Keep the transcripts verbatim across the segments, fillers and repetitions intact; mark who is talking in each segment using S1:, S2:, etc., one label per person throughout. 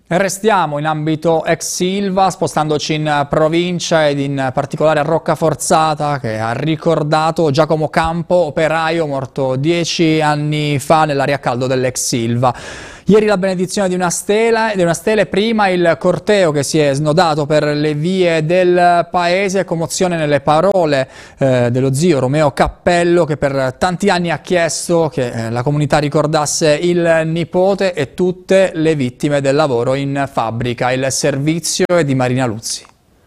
S1: E restiamo in ambito ex Ilva, spostandoci in provincia ed in particolare a Roccaforzata, che ha ricordato Giacomo Campo, operaio morto dieci anni fa nell'area a caldo dell'ex Ilva. Ieri la benedizione di una stela, di una stele, prima il corteo che si è snodato per le vie del paese, commozione nelle parole eh, dello zio Romeo Cappello, che per tanti anni ha chiesto che eh, la comunità ricordasse il nipote e tutte le vittime del lavoro in fabbrica. Il servizio è di Marina Luzzi.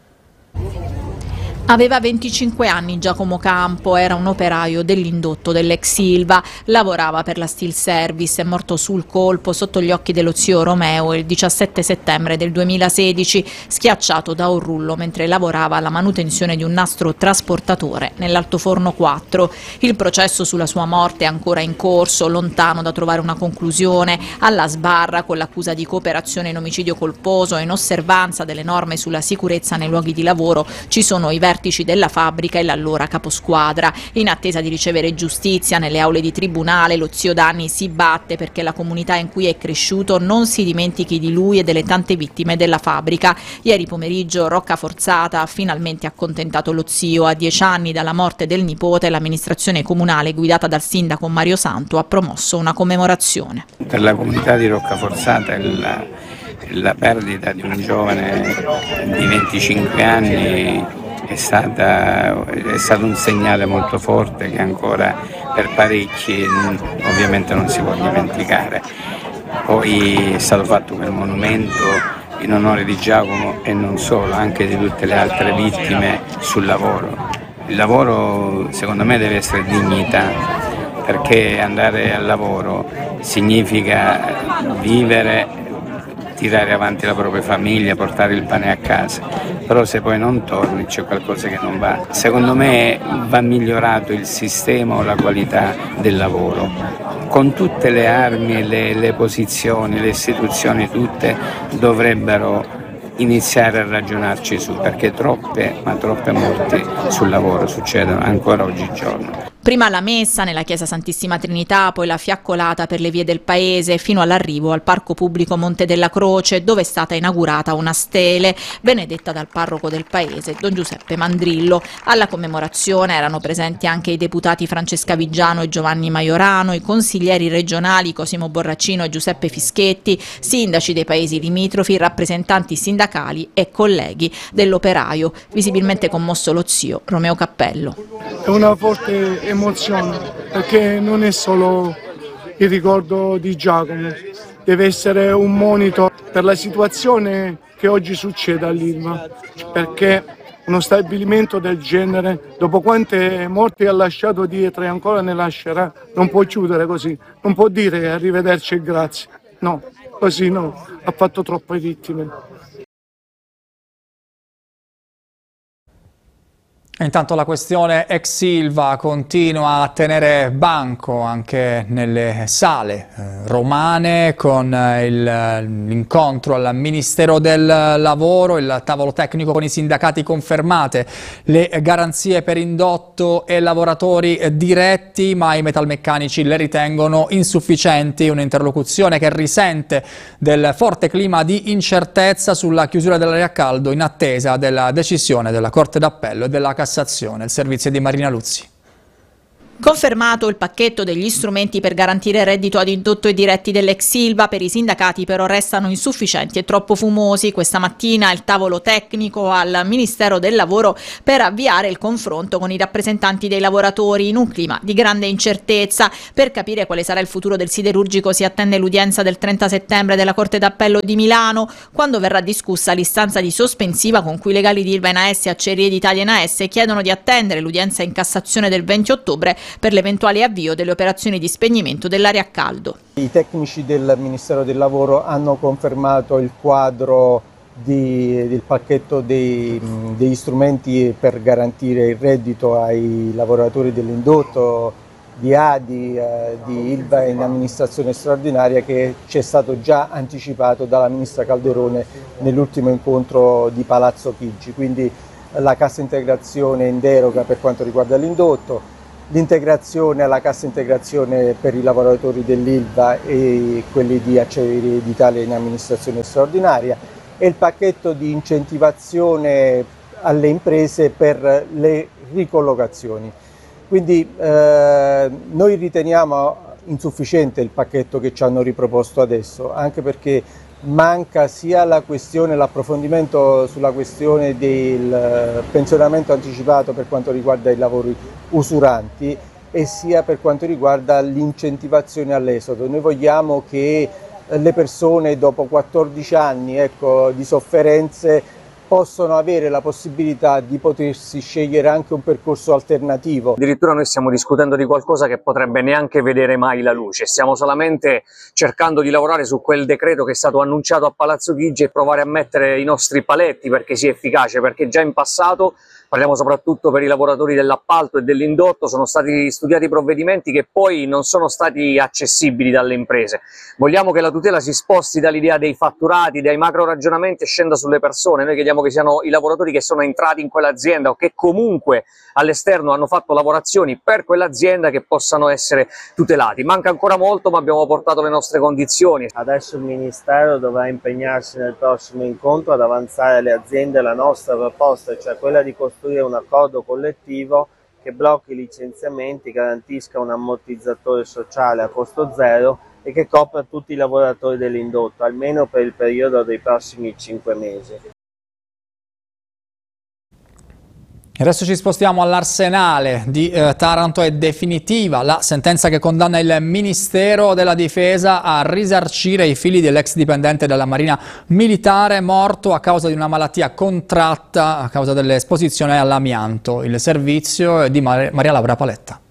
S2: Aveva venticinque anni Giacomo Campo, era un operaio dell'indotto dell'ex Ilva, lavorava per la Steel Service, è morto sul colpo sotto gli occhi dello zio Romeo il diciassette settembre del duemilasedici, schiacciato da un rullo mentre lavorava alla manutenzione di un nastro trasportatore nell'altoforno quattro. Il processo sulla sua morte è ancora in corso, lontano da trovare una conclusione, alla sbarra con l'accusa di cooperazione in omicidio colposo e in osservanza delle norme sulla sicurezza nei luoghi di lavoro. Ci sono i vertici della fabbrica e l'allora caposquadra. In attesa di ricevere giustizia nelle aule di tribunale, lo zio Danni si batte perché la comunità in cui è cresciuto non si dimentichi di lui e delle tante vittime della fabbrica. Ieri pomeriggio Roccaforzata ha finalmente accontentato lo zio. A dieci anni dalla morte del nipote, l'amministrazione comunale guidata dal sindaco Mario Santo ha promosso una commemorazione.
S3: Per la comunità di Roccaforzata la, la perdita di un giovane di venticinque anni È, stata, è stato un segnale molto forte che ancora per parecchi ovviamente non si può dimenticare. Poi è stato fatto quel monumento in onore di Giacomo e non solo, anche di tutte le altre vittime sul lavoro. Il lavoro secondo me deve essere dignità, perché andare al lavoro significa vivere, tirare avanti la propria famiglia, portare il pane a casa, però se poi non torni c'è qualcosa che non va. Secondo me va migliorato il sistema o la qualità del lavoro, con tutte le armi, le, le posizioni, le istituzioni tutte dovrebbero iniziare a ragionarci su, perché troppe, ma troppe morti sul lavoro succedono ancora oggigiorno.
S2: Prima la messa nella chiesa Santissima Trinità, poi la fiaccolata per le vie del paese fino all'arrivo al parco pubblico Monte della Croce, dove è stata inaugurata una stele benedetta dal parroco del paese, Don Giuseppe Mandrillo. Alla commemorazione erano presenti anche i deputati Francesca Vigiano e Giovanni Maiorano, i consiglieri regionali Cosimo Borraccino e Giuseppe Fischetti, sindaci dei paesi limitrofi, rappresentanti sindacali e colleghi dell'operaio. Visibilmente commosso lo zio Romeo Cappello.
S4: È una forte emozione, perché non è solo il ricordo di Giacomo, deve essere un monito per la situazione che oggi succede all'Ilva, perché uno stabilimento del genere, dopo quante morti ha lasciato dietro e ancora ne lascerà, non può chiudere così, non può dire arrivederci e grazie, no, così no, ha fatto troppe vittime.
S1: Intanto la questione ex Ilva continua a tenere banco anche nelle sale eh, romane, con l'incontro al Ministero del Lavoro, il tavolo tecnico con i sindacati, confermate le garanzie per indotto e lavoratori diretti, ma i metalmeccanici le ritengono insufficienti, un'interlocuzione che risente del forte clima di incertezza sulla chiusura dell'area a caldo in attesa della decisione della Corte d'Appello e della Cassazione. Il servizio di Marina Luzzi.
S2: Confermato il pacchetto degli strumenti per garantire il reddito ad indotto e diretti dell'ex Ilva, per i sindacati però restano insufficienti e troppo fumosi. Questa mattina il tavolo tecnico al Ministero del Lavoro per avviare il confronto con i rappresentanti dei lavoratori in un clima di grande incertezza. Per capire quale sarà il futuro del siderurgico si attende l'udienza del trenta settembre della Corte d'Appello di Milano, quando verrà discussa l'istanza di sospensiva con cui i legali di Ilva N A S e Acciaierie d'Italia N A S chiedono di attendere l'udienza in Cassazione del venti ottobre per l'eventuale avvio delle operazioni di spegnimento dell'area a caldo.
S5: I tecnici del Ministero del Lavoro hanno confermato il quadro di, del pacchetto dei, degli strumenti per garantire il reddito ai lavoratori dell'indotto, di A D I, eh, di Ilva in amministrazione straordinaria, che ci è stato già anticipato dalla ministra Calderone nell'ultimo incontro di Palazzo Chigi. Quindi la cassa integrazione in deroga per quanto riguarda l'indotto, l'integrazione alla cassa integrazione per i lavoratori dell'Ilva e quelli di Acciaierie d'Italia in amministrazione straordinaria e il pacchetto di incentivazione alle imprese per le ricollocazioni. Quindi eh, noi riteniamo insufficiente il pacchetto che ci hanno riproposto adesso, anche perché manca sia la questione, l'approfondimento sulla questione del pensionamento anticipato per quanto riguarda i lavori usuranti e sia per quanto riguarda l'incentivazione all'esodo. Noi vogliamo che le persone dopo quattordici anni ecco, di sofferenze possono avere la possibilità di potersi scegliere anche un percorso alternativo.
S6: Addirittura noi stiamo discutendo di qualcosa che potrebbe neanche vedere mai la luce, stiamo solamente cercando di lavorare su quel decreto che è stato annunciato a Palazzo Chigi e provare a mettere i nostri paletti perché sia efficace, perché già in passato, parliamo soprattutto per i lavoratori dell'appalto e dell'indotto, sono stati studiati provvedimenti che poi non sono stati accessibili dalle imprese. Vogliamo che la tutela si sposti dall'idea dei fatturati, dai macro ragionamenti e scenda sulle persone. Noi chiediamo che siano i lavoratori che sono entrati in quell'azienda o che comunque all'esterno hanno fatto lavorazioni per quell'azienda che possano essere tutelati. Manca ancora molto, ma abbiamo portato le nostre condizioni.
S7: Adesso il Ministero dovrà impegnarsi nel prossimo incontro ad avanzare alle aziende la nostra proposta, cioè quella di costruire un accordo collettivo che blocchi i licenziamenti, garantisca un ammortizzatore sociale a costo zero e che copra tutti i lavoratori dell'indotto, almeno per il periodo dei prossimi cinque mesi.
S1: Adesso ci spostiamo all'Arsenale di eh, Taranto. È definitiva la sentenza che condanna il Ministero della Difesa a risarcire i figli dell'ex dipendente della Marina Militare morto a causa di una malattia contratta a causa dell'esposizione all'amianto. Il servizio è di Mar- Maria Laura Paletta.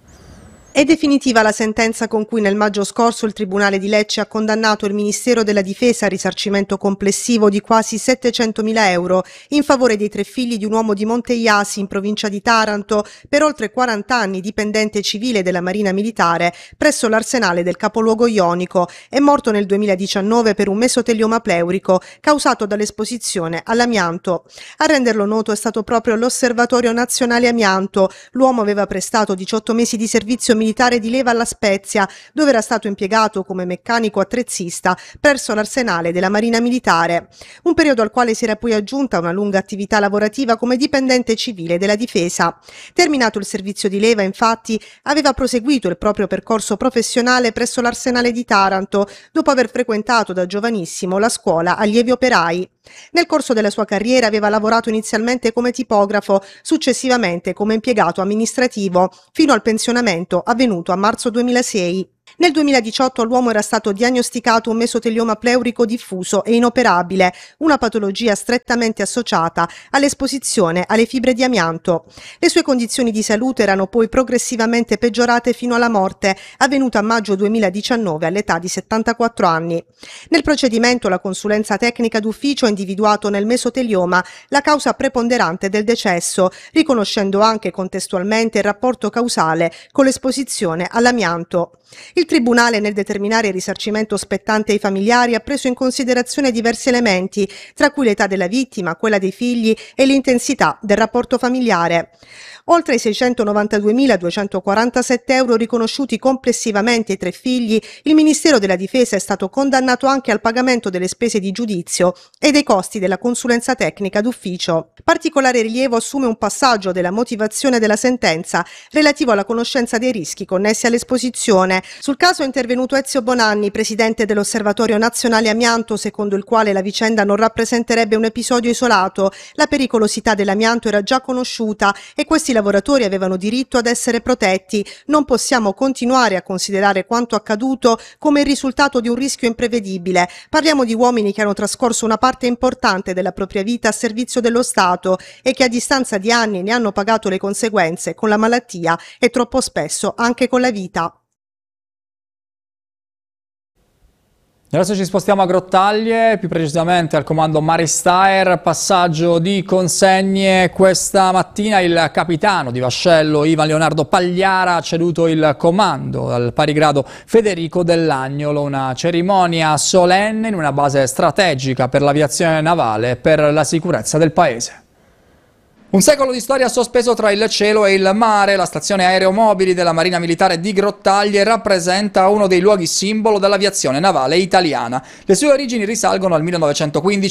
S8: È definitiva la sentenza con cui nel maggio scorso il Tribunale di Lecce ha condannato il Ministero della Difesa a risarcimento complessivo di quasi settecentomila euro in favore dei tre figli di un uomo di Monteiasi in provincia di Taranto, per oltre quaranta anni dipendente civile della Marina Militare presso l'Arsenale del capoluogo ionico. È morto nel duemiladiciannove per un mesotelioma pleurico causato dall'esposizione all'amianto. A renderlo noto è stato proprio l'Osservatorio Nazionale Amianto. L'uomo aveva prestato diciotto mesi di servizio militare di leva alla Spezia, dove era stato impiegato come meccanico attrezzista presso l'Arsenale della Marina Militare, un periodo al quale si era poi aggiunta una lunga attività lavorativa come dipendente civile della Difesa. Terminato il servizio di leva, infatti, aveva proseguito il proprio percorso professionale presso l'Arsenale di Taranto, dopo aver frequentato da giovanissimo la scuola allievi operai. Nel corso della sua carriera aveva lavorato inizialmente come tipografo, successivamente come impiegato amministrativo, fino al pensionamento avvenuto a marzo duemilasei. Nel duemiladiciotto all'uomo era stato diagnosticato un mesotelioma pleurico diffuso e inoperabile, una patologia strettamente associata all'esposizione alle fibre di amianto. Le sue condizioni di salute erano poi progressivamente peggiorate fino alla morte, avvenuta a maggio duemiladiciannove all'età di settantaquattro anni. Nel procedimento la consulenza tecnica d'ufficio ha individuato nel mesotelioma la causa preponderante del decesso, riconoscendo anche contestualmente il rapporto causale con l'esposizione all'amianto. Il Tribunale, nel determinare il risarcimento spettante ai familiari, ha preso in considerazione diversi elementi, tra cui l'età della vittima, quella dei figli e l'intensità del rapporto familiare. Oltre ai seicentonovantaduemiladuecentoquarantasette euro riconosciuti complessivamente ai tre figli, il Ministero della Difesa è stato condannato anche al pagamento delle spese di giudizio e dei costi della consulenza tecnica d'ufficio. Particolare rilievo assume un passaggio della motivazione della sentenza relativo alla conoscenza dei rischi connessi all'esposizione. Sul caso è intervenuto Ezio Bonanni, presidente dell'Osservatorio Nazionale Amianto, secondo il quale la vicenda non rappresenterebbe un episodio isolato. La pericolosità dell'amianto era già conosciuta e questi lavoratori avevano diritto ad essere protetti. Non possiamo continuare a considerare quanto accaduto come il risultato di un rischio imprevedibile. Parliamo di uomini che hanno trascorso una parte importante della propria vita a servizio dello Stato e che a distanza di anni ne hanno pagato le conseguenze con la malattia e troppo spesso anche con la vita.
S1: Adesso ci spostiamo a Grottaglie, più precisamente al comando Maristaer. Passaggio di consegne questa mattina. Il capitano di vascello Ivan Leonardo Pagliara ha ceduto il comando al pari grado Federico Dell'Agnolo. Una cerimonia solenne in una base strategica per l'aviazione navale e per la sicurezza del paese. Un secolo di storia sospeso tra il cielo e il mare, la stazione aeromobili della Marina Militare di Grottaglie rappresenta uno dei luoghi simbolo dell'aviazione navale italiana. Le sue origini risalgono al millenovecentoquindici